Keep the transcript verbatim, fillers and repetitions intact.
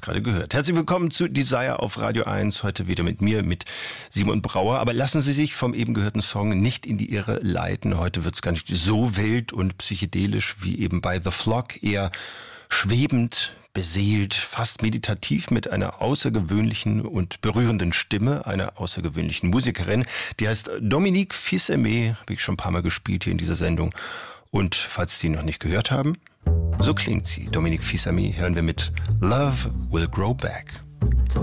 gerade gehört. Herzlich willkommen zu Desire auf Radio eins. Heute wieder mit mir, mit Simon Brauer. Aber lassen Sie sich vom eben gehörten Song nicht in die Irre leiten. Heute wird es gar nicht so wild und psychedelisch wie eben bei The Flock. Eher schwebend, beseelt, fast meditativ mit einer außergewöhnlichen und berührenden Stimme, einer außergewöhnlichen Musikerin. Die heißt Dominique Fils-Aimé, habe ich schon ein paar Mal gespielt hier in dieser Sendung. Und falls Sie noch nicht gehört haben, so klingt sie. Dominique Fils-Aimé hören wir mit Love Will Grow Back.